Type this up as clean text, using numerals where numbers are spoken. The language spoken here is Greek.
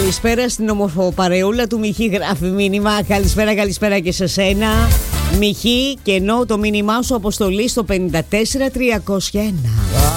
Καλησπέρα στην ομορφοπαρεούλα του Μιχή, γράφει μήνυμα. Καλησπέρα και σε σένα Μιχή, και ενώ το μήνυμά σου αποστολή στο 54301.